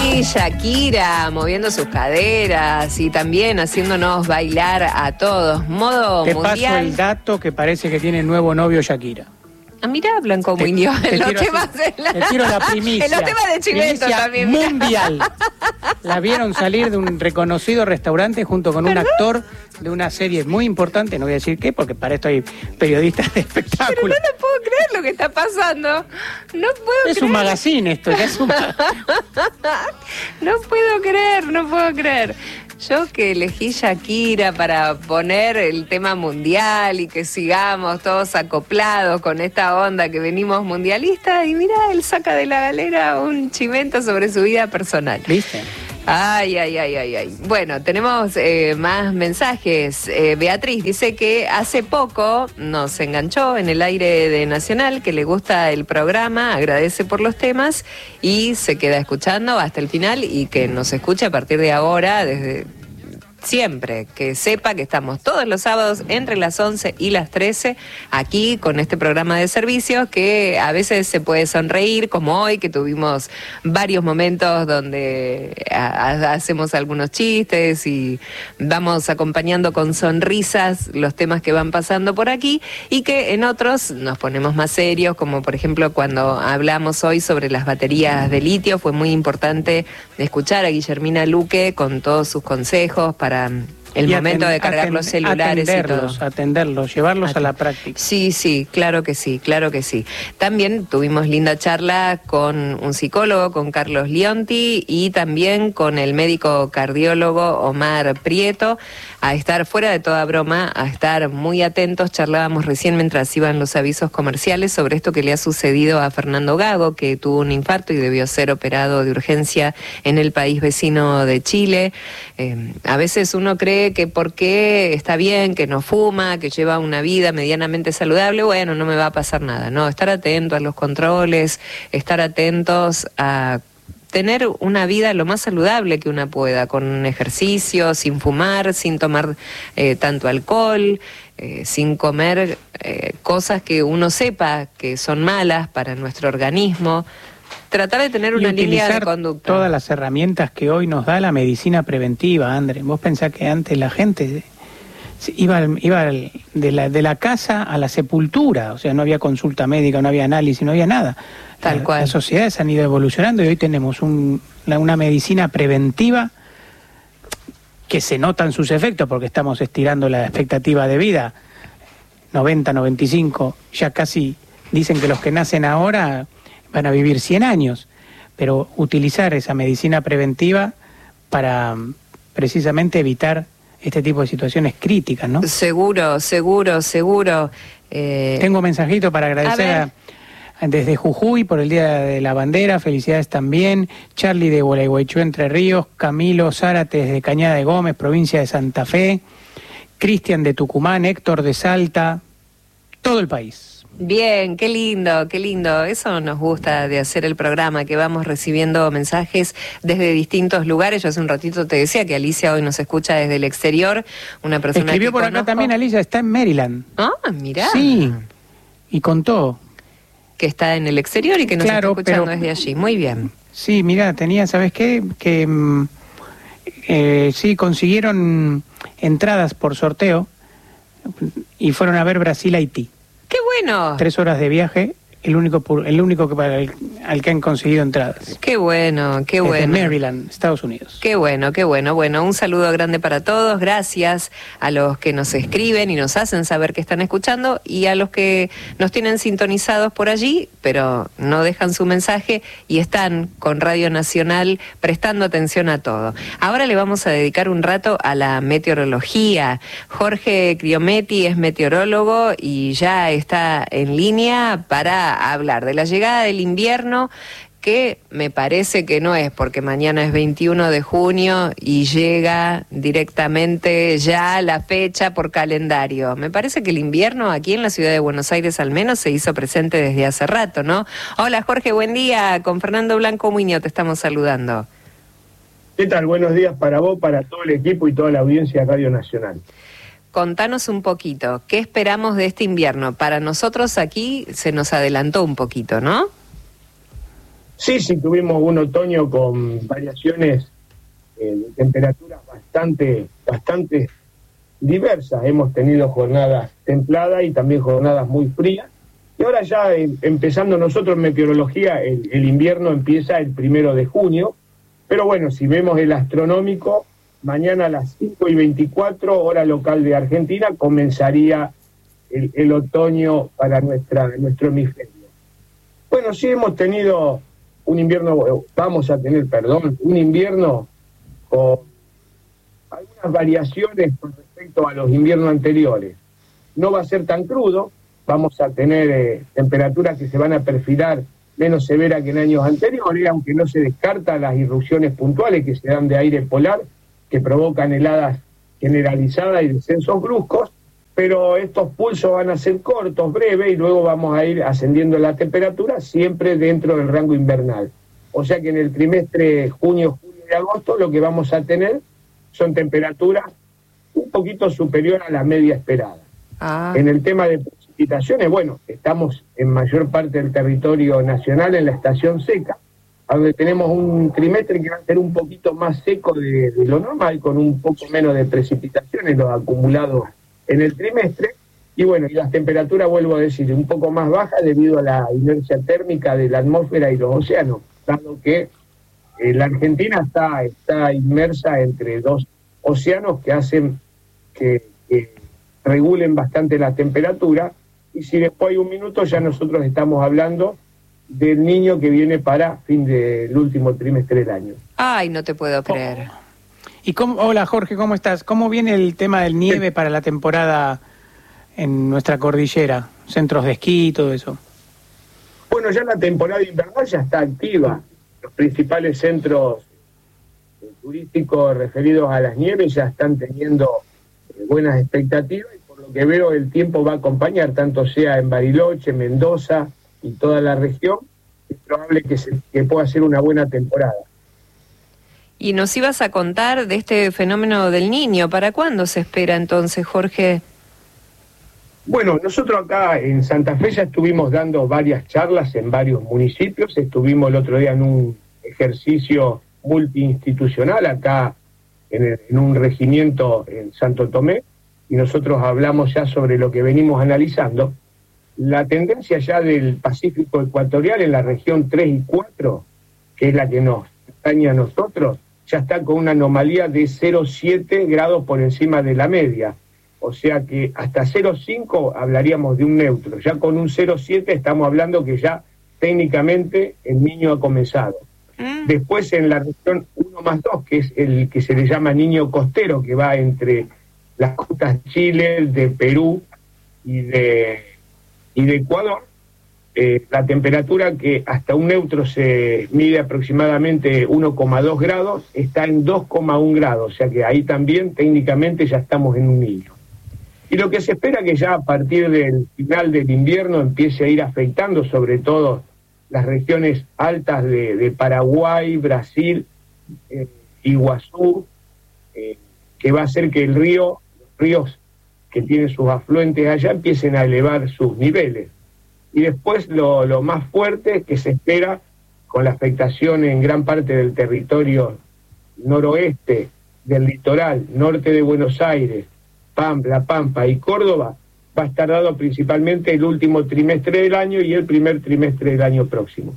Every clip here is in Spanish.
Y Shakira moviendo sus caderas y también haciéndonos bailar a todos. Modo Te mundial. paso el dato que parece que tiene nuevo novio Shakira. Ah, mirá, Blanco Muñoz, en los temas te tiro la primicia. En los temas de Chimento también. Mundial. La vieron salir de un reconocido restaurante junto con un actor de una serie muy importante, no voy a decir qué, porque para esto hay periodistas de espectáculo. Pero no puedo creer lo que está pasando. No puedo creer. Es un magazine esto, ya es un No puedo creer, no puedo creer. Yo que elegí Shakira para poner el tema mundial y que sigamos todos acoplados con esta onda que venimos mundialistas, y mira, él saca de la galera un chimento sobre su vida personal. ¿Viste? Ay. Bueno, tenemos más mensajes. Beatriz dice que hace poco nos enganchó en el aire de Nacional, que le gusta el programa, agradece por los temas y se queda escuchando hasta el final y que nos escuche a partir de ahora, desde siempre, que sepa que estamos todos los sábados entre las 11 y las 13 aquí con este programa de servicios que a veces se puede sonreír, como hoy que tuvimos varios momentos donde hacemos algunos chistes y vamos acompañando con sonrisas los temas que van pasando por aquí, y que en otros nos ponemos más serios, como por ejemplo cuando hablamos hoy sobre las baterías de litio. Fue muy importante escuchar a Guillermina Luque con todos sus consejos para el momento de cargar los celulares y todo. Atenderlos, llevarlos a la práctica. Sí, claro que sí, claro que sí. También tuvimos linda charla con un psicólogo, con Carlos Lionti, y también con el médico cardiólogo Omar Prieto, a estar fuera de toda broma, a estar muy atentos. Charlábamos recién mientras iban los avisos comerciales sobre esto que le ha sucedido a Fernando Gago, que tuvo un infarto y debió ser operado de urgencia en el país vecino de Chile. A veces uno cree que porque está bien, que no fuma, que lleva una vida medianamente saludable, bueno, no me va a pasar nada, ¿no? Estar atento a los controles, estar atentos a tener una vida lo más saludable que una pueda, con ejercicio, sin fumar, sin tomar tanto alcohol, sin comer cosas que uno sepa que son malas para nuestro organismo. Tratar de tener una línea de conducta. Todas las herramientas que hoy nos da la medicina preventiva, André. Vos pensás que antes la gente iba de la casa a la sepultura, o sea, no había consulta médica, no había análisis, no había nada. Tal cual. Las sociedades han ido evolucionando y hoy tenemos una medicina preventiva que se notan sus efectos porque estamos estirando la expectativa de vida. 90, 95, ya casi dicen que los que nacen ahora van a vivir 100 años, pero utilizar esa medicina preventiva para precisamente evitar este tipo de situaciones críticas, ¿no? Seguro. Tengo un mensajito para agradecer desde Jujuy por el Día de la Bandera, felicidades también. Charlie de Gualeguaychú, Entre Ríos, Camilo Zárate desde Cañada de Gómez, provincia de Santa Fe, Cristian de Tucumán, Héctor de Salta, todo el país. Bien, qué lindo. Eso nos gusta de hacer el programa, que vamos recibiendo mensajes desde distintos lugares. Yo hace un ratito te decía que Alicia hoy nos escucha desde el exterior, una persona escribió que por conozco. acá también, Alicia, está en Maryland. Ah, mirá. Sí, y contó. Que está en el exterior y que nos está escuchando desde allí. Muy bien. Sí, mirá, tenía, ¿sabes qué? Que sí, consiguieron entradas por sorteo y fueron a ver Brasil-Haití. ¡Qué bueno! 3 horas de viaje, el único que al que han conseguido entradas. ¡Qué bueno! Desde Maryland, Estados Unidos. ¡Qué bueno! Bueno, un saludo grande para todos. Gracias a los que nos escriben y nos hacen saber que están escuchando, y a los que nos tienen sintonizados por allí, pero no dejan su mensaje y están con Radio Nacional prestando atención a todo. Ahora le vamos a dedicar un rato a la meteorología. Jorge Criometti es meteorólogo y ya está en línea para hablar de la llegada del invierno, que me parece que no es porque mañana es 21 de junio y llega directamente ya la fecha por calendario. Me parece que el invierno aquí en la ciudad de Buenos Aires al menos se hizo presente desde hace rato, ¿no? Hola Jorge, buen día. Con Fernando Blanco Muñoz te estamos saludando. ¿Qué tal? Buenos días para vos, para todo el equipo y toda la audiencia de Radio Nacional. Contanos un poquito, ¿qué esperamos de este invierno? Para nosotros aquí se nos adelantó un poquito, ¿no? Sí, tuvimos un otoño con variaciones de temperaturas bastante diversas. Hemos tenido jornadas templadas y también jornadas muy frías. Y ahora ya empezando nosotros en meteorología, el invierno empieza el 1 de junio. Pero bueno, si vemos el astronómico, mañana a las 5:24, hora local de Argentina, comenzaría el otoño para nuestro hemisferio. Bueno, sí hemos tenido un invierno con algunas variaciones con respecto a los inviernos anteriores. No va a ser tan crudo, vamos a tener temperaturas que se van a perfilar menos severas que en años anteriores, aunque no se descarta las irrupciones puntuales que se dan de aire polar, que provocan heladas generalizadas y descensos bruscos, pero estos pulsos van a ser cortos, breves, y luego vamos a ir ascendiendo la temperatura, siempre dentro del rango invernal. O sea que en el trimestre junio, julio y agosto lo que vamos a tener son temperaturas un poquito superior a la media esperada. En el tema de precipitaciones, bueno, estamos en mayor parte del territorio nacional en la estación seca, donde tenemos un trimestre que va a ser un poquito más seco de lo normal, con un poco menos de precipitaciones, los acumulados en el trimestre, y bueno, y las temperaturas, vuelvo a decir, un poco más bajas debido a la inercia térmica de la atmósfera y los océanos, dado que la Argentina está inmersa entre dos océanos que hacen que regulen bastante la temperatura, y si después hay un minuto ya nosotros estamos hablando del niño que viene para fin del último trimestre del año. Ay, no te puedo creer. Hola Jorge, ¿cómo estás? ¿Cómo viene el tema del nieve para la temporada en nuestra cordillera? Centros de esquí y todo eso. Bueno, ya la temporada invernal ya está activa. Los principales centros turísticos referidos a las nieves ya están teniendo buenas expectativas, y por lo que veo el tiempo va a acompañar, tanto sea en Bariloche, Mendoza y toda la región. Es probable que pueda ser una buena temporada. Y nos ibas a contar de este fenómeno del Niño. ¿Para cuándo se espera entonces, Jorge? Bueno, nosotros acá en Santa Fe ya estuvimos dando varias charlas en varios municipios. Estuvimos el otro día en un ejercicio multiinstitucional acá en un regimiento en Santo Tomé, y nosotros hablamos ya sobre lo que venimos analizando. La tendencia ya del Pacífico ecuatorial en la región 3 y 4, que es la que nos atañe a nosotros, ya está con una anomalía de 0,7 grados por encima de la media. O sea que hasta 0,5 hablaríamos de un neutro. Ya con un 0,7 estamos hablando que ya técnicamente el Niño ha comenzado. Después en la región 1+2, que es el que se le llama Niño costero, que va entre las costas de Chile, de Perú y de Ecuador, la temperatura, que hasta un neutro se mide aproximadamente 1,2 grados, está en 2,1 grados, o sea que ahí también técnicamente ya estamos en un Niño. Y lo que se espera que ya a partir del final del invierno empiece a ir afectando sobre todo las regiones altas de Paraguay, Brasil, Iguazú, que va a hacer que los ríos que tienen sus afluentes allá empiecen a elevar sus niveles. Y después lo más fuerte que se espera, con la afectación en gran parte del territorio noroeste, del litoral, norte de Buenos Aires, La Pampa y Córdoba, va a estar dado principalmente el último trimestre del año y el primer trimestre del año próximo.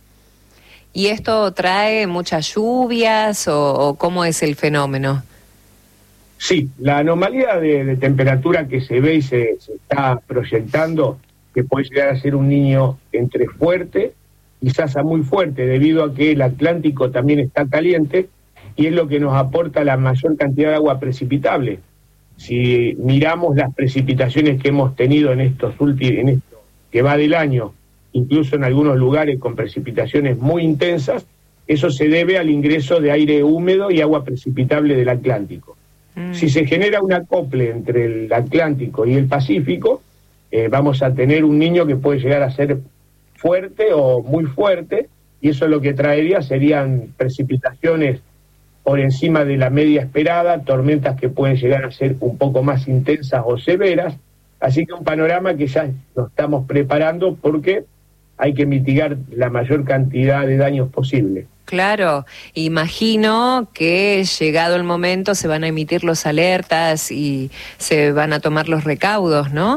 ¿Y esto trae muchas lluvias o cómo es el fenómeno? Sí, la anomalía de temperatura que se ve y se está proyectando, que puede llegar a ser un Niño entre fuerte, quizás a muy fuerte, debido a que el Atlántico también está caliente, y es lo que nos aporta la mayor cantidad de agua precipitable. Si miramos las precipitaciones que hemos tenido en esto que va del año, incluso en algunos lugares con precipitaciones muy intensas, eso se debe al ingreso de aire húmedo y agua precipitable del Atlántico. Si se genera un acople entre el Atlántico y el Pacífico, vamos a tener un Niño que puede llegar a ser fuerte o muy fuerte, y eso lo que traería serían precipitaciones por encima de la media esperada, tormentas que pueden llegar a ser un poco más intensas o severas, así que un panorama que ya nos estamos preparando, porque hay que mitigar la mayor cantidad de daños posible. Claro, imagino que llegado el momento se van a emitir los alertas y se van a tomar los recaudos, ¿no?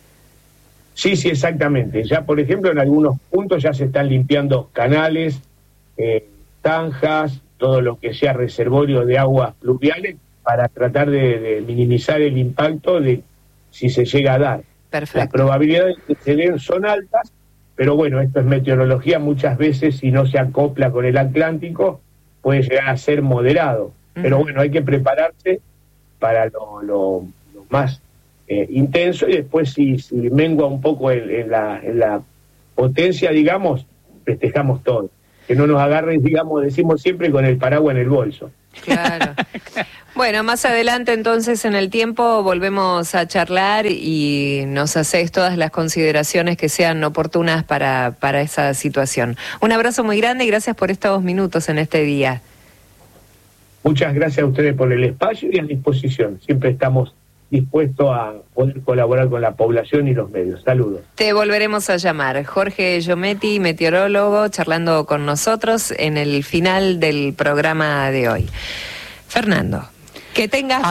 Sí, exactamente. Ya, por ejemplo, en algunos puntos ya se están limpiando canales, zanjas, todo lo que sea reservorio de aguas pluviales para tratar de minimizar el impacto de si se llega a dar. Perfecto. Las probabilidades de que se den son altas, pero bueno, esto es meteorología, muchas veces si no se acopla con el Atlántico puede llegar a ser moderado. Pero bueno, hay que prepararse para lo más intenso, y después si mengua un poco en la potencia, digamos, festejamos todo. Que no nos agarren, digamos, decimos siempre, con el paraguas en el bolso. Claro. Bueno, más adelante entonces en el tiempo volvemos a charlar y nos hacéis todas las consideraciones que sean oportunas para esa situación. Un abrazo muy grande y gracias por estos minutos en este día. Muchas gracias a ustedes por el espacio y a disposición. Siempre estamos dispuestos a poder colaborar con la población y los medios. Saludos. Te volveremos a llamar. Jorge Giometti, meteorólogo, charlando con nosotros en el final del programa de hoy. Fernando, que tengas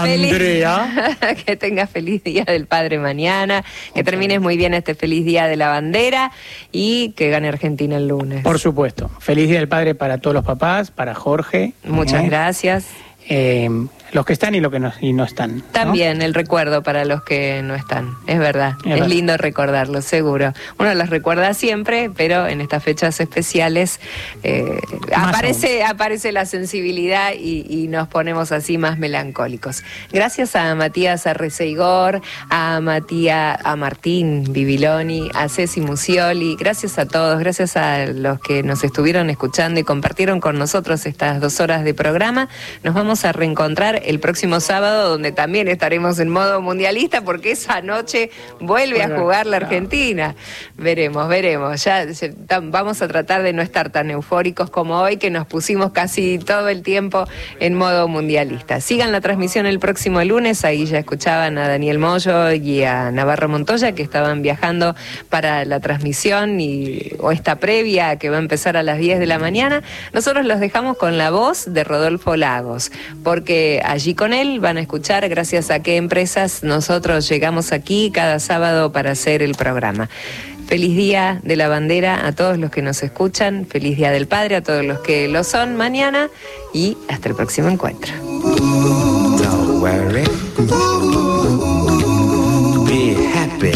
que tengas feliz Día del Padre mañana, que termines muy bien este feliz Día de la Bandera y que gane Argentina el lunes. Por supuesto. Feliz Día del Padre para todos los papás, para Jorge. Muchas gracias. Los que están y los que no están. También, ¿no? El recuerdo para los que no están, es verdad. Es lindo recordarlo, seguro. Uno los recuerda siempre, pero en estas fechas especiales aparece la sensibilidad y nos ponemos así más melancólicos. Gracias a Matías Arreceigor, a Martín Bibiloni, a Ceci Musioli, gracias a todos, gracias a los que nos estuvieron escuchando y compartieron con nosotros estas 2 horas de programa. Nos vamos a reencontrar el próximo sábado, donde también estaremos en modo mundialista, porque esa noche vuelve a jugar la Argentina. Veremos. Ya vamos a tratar de no estar tan eufóricos como hoy, que nos pusimos casi todo el tiempo en modo mundialista. Sigan la transmisión el próximo lunes. Ahí ya escuchaban a Daniel Moyo y a Navarro Montoya, que estaban viajando para la transmisión o esta previa que va a empezar a las 10 de la mañana. Nosotros los dejamos con la voz de Rodolfo Lagos, porque allí con él van a escuchar gracias a qué empresas nosotros llegamos aquí cada sábado para hacer el programa. Feliz Día de la Bandera a todos los que nos escuchan, feliz Día del Padre a todos los que lo son mañana y hasta el próximo encuentro. Don't worry. Be happy.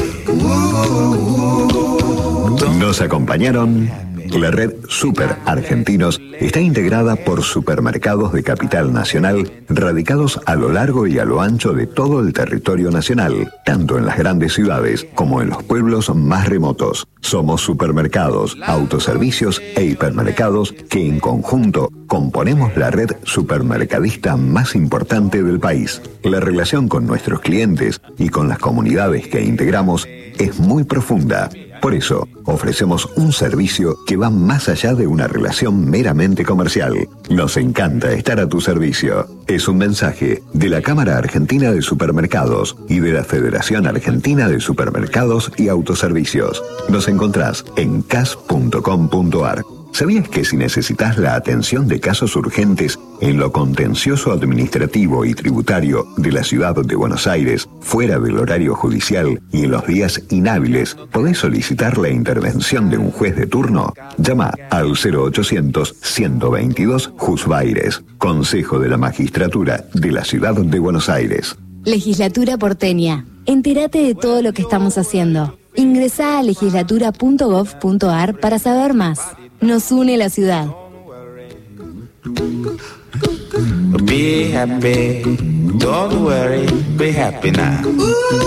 Nos acompañaron. La red Super Argentinos está integrada por supermercados de capital nacional radicados a lo largo y a lo ancho de todo el territorio nacional, tanto en las grandes ciudades como en los pueblos más remotos. Somos supermercados, autoservicios e hipermercados que en conjunto componemos la red supermercadista más importante del país. La relación con nuestros clientes y con las comunidades que integramos es muy profunda. Por eso, ofrecemos un servicio que va más allá de una relación meramente comercial. Nos encanta estar a tu servicio. Es un mensaje de la Cámara Argentina de Supermercados y de la Federación Argentina de Supermercados y Autoservicios. Nos encontrás en cas.com.ar. ¿Sabías que si necesitas la atención de casos urgentes en lo contencioso administrativo y tributario de la ciudad de Buenos Aires, fuera del horario judicial y en los días inhábiles, podés solicitar la intervención de un juez de turno? Llama al 0800-122 Jusbaires, Consejo de la Magistratura de la ciudad de Buenos Aires. Legislatura porteña. Entérate de todo lo que estamos haciendo. Ingresá a legislatura.gov.ar para saber más. Nos une la ciudad. Be happy, don't worry, be happy now.